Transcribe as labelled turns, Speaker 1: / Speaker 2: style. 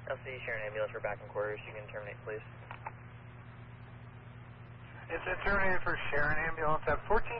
Speaker 1: LC Sharon Ambulance, we're back in quarters. You can terminate, please.
Speaker 2: It's a terminated for Sharon Ambulance at 14